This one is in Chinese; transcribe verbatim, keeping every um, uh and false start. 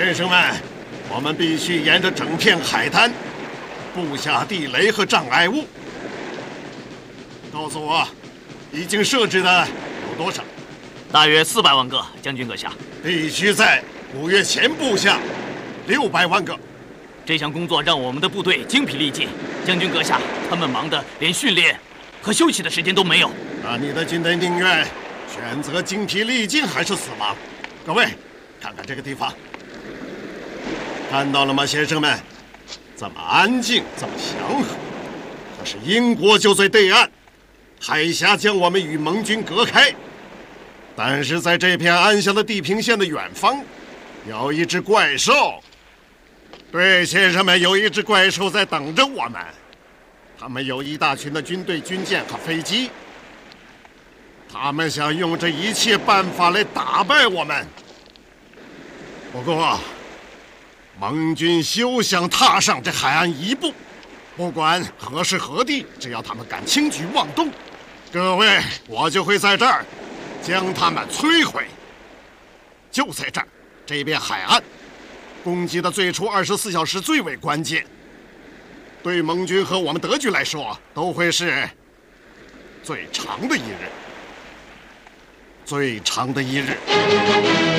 先生们，我们必须沿着整片海滩布下地雷和障碍物。告诉我，已经设置的有多少？ 大约四百万个，将军阁下。 必须在五月前布下六百万个。 这项工作让我们的部队精疲力尽，将军阁下，他们忙得连训练和休息的时间都没有。 那你的军队宁愿选择精疲力尽还是死亡？各位，看看这个地方，看到了吗，先生们？这么安静，这么祥和。可是英国就在对岸，海峡将我们与盟军隔开。但是在这片安详的地平线的远方，有一只怪兽。对，先生们，有一只怪兽在等着我们。他们有一大群的军队、军舰和飞机。他们想用这一切办法来打败我们。不过，盟军休想踏上这海岸一步。不管何时何地，只要他们敢轻举妄动，各位，我就会在这儿将他们摧毁。就在这儿，这边海岸，攻击的最初二十四小时最为关键，对盟军和我们德军来说，都会是最长的一日，最长的一日。